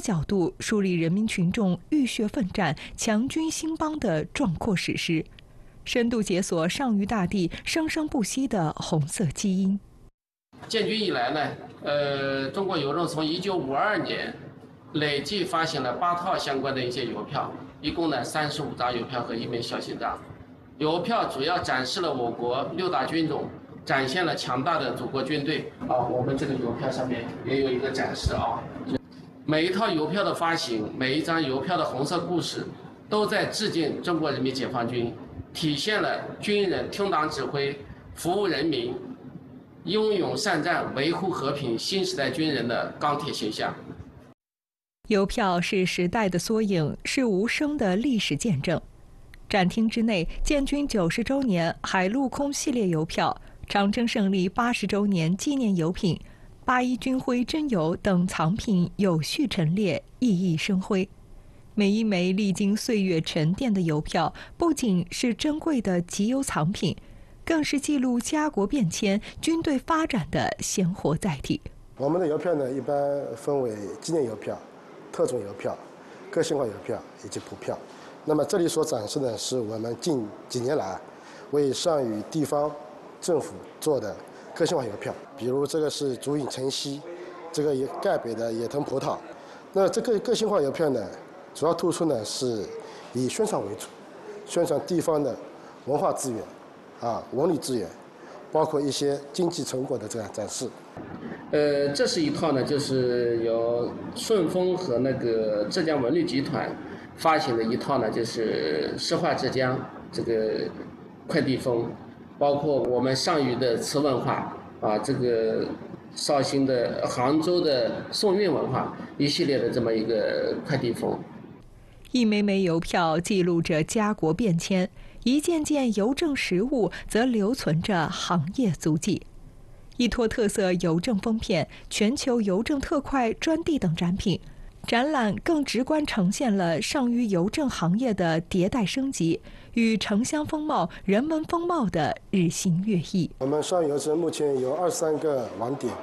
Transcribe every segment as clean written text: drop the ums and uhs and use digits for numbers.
角度梳理人民群众浴血奋战、强军兴邦的壮阔史诗，深度解锁上虞大地生生不息的红色基因。 建军以来呢，中国邮政从1952年累计发行了8套相关的一些邮票，一共呢35张邮票和1枚小信章。邮票主要展示了我国6大军种，展现了强大的祖国军队。我们这个邮票上面也有一个展示啊。每一套邮票的发行，每一张邮票的红色故事，都在致敬中国人民解放军，体现了军人听党指挥、服务人民、英勇善战、维护和平新时代军人的钢铁形象。 邮票是时代的缩影，是无声的历史见证。展厅之内，建军90周年海陆空系列邮票、长征胜利80周年纪念邮品、81军徽真邮等藏品有序陈列，熠熠生辉。每一枚历经岁月沉淀的邮票，不仅是珍贵的集邮藏品，更是记录家国变迁、军队发展的鲜活载体。 我们的邮票呢，一般分为纪念邮票、特种邮票、个性化邮票以及普票。那么这里所展示的是我们近几年来为上虞地方政府做的个性化邮票，比如这个是竹影晨曦，这个赣北的野藤葡萄。那这个个性化邮票呢，主要突出呢是以宣传为主，宣传地方的文化资源、文旅资源，包括一些经济成果的这样展示。 这是一套呢，就是由顺丰和那个浙江文旅集团发行的一套呢，就是诗画浙江这个快递风，包括我们上虞的瓷文化这个绍兴的、杭州的宋韵文化一系列的这么一个快递风。 一枚枚邮票记录着家国变迁，一件件邮政实物则留存着行业足迹。依托特色邮政封片、全球邮政特快专递等展品，展览更直观呈现了上虞邮政行业的迭代升级与城乡风貌、人文风貌的日新月异。 我们上虞邮政目前有23个网点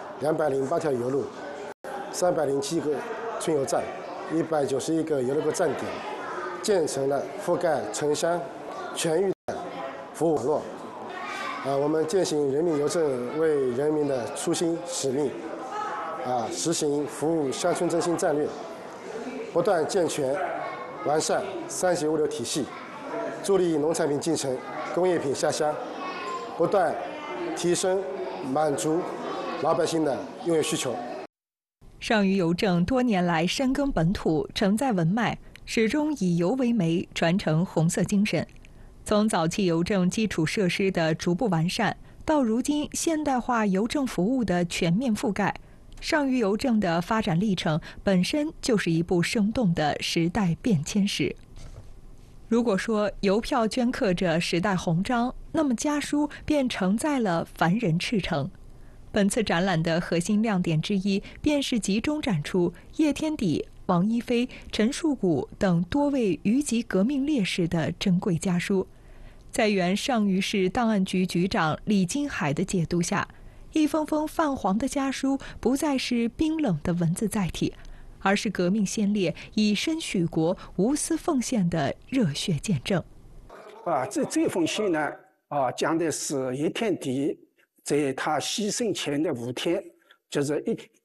，208条邮路，307个春邮站，191个邮轮站点，建成了覆盖城乡全域的服务网络。我们践行人民邮政为人民的初心使命，实行服务乡村振兴战略，不断健全完善3级物流体系，助力农产品进城、工业品下乡，不断提升满足老百姓的用邮需求。 上虞邮政多年来深耕本土，承载文脉，始终以邮为媒，传承红色精神。从早期邮政基础设施的逐步完善，到如今现代化邮政服务的全面覆盖，上虞邮政的发展历程本身就是一部生动的时代变迁史。如果说邮票镌刻着时代宏章，那么家书便承载了凡人赤诚。本次展览的核心亮点之一，便是集中展出叶天底、王一飞、陈树谷等多位渝籍革命烈士的珍贵家书。在原上虞市档案局局长李金海的解读下，一封封泛黄的家书不再是冰冷的文字载体，而是革命先烈以身许国、无私奉献的热血见证。 这封信呢，讲的是叶天底在他牺牲前的5天，就是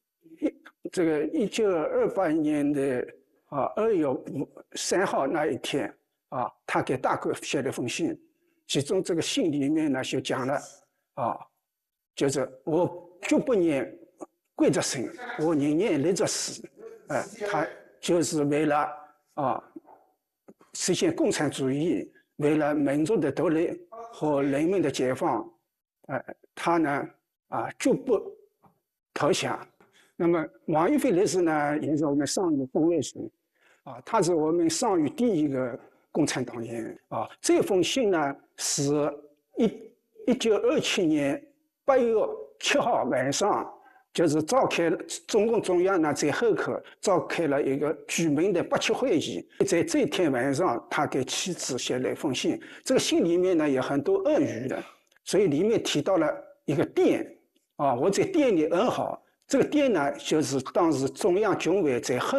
1928年的2月3号那一天他给大哥写了封信，其中这个信里面呢就讲了就是我绝不念跪着生，我宁愿立着死。他就是为了实现共产主义，为了民族的独立和人民的解放，他呢绝不投降。那么王一飞烈士呢，也是我们上虞的分位属他是我们上虞第一个共产党员这封信呢是1927年8月7号晚上，就是召开中共中央呢在后口召开了一个居民的8七会议，在这天晚上，他给妻子写了一封信。这个信里面呢有很多俄语的，所以里面提到了一个店我在店里安好。这个店呢，就是当时中央军委在后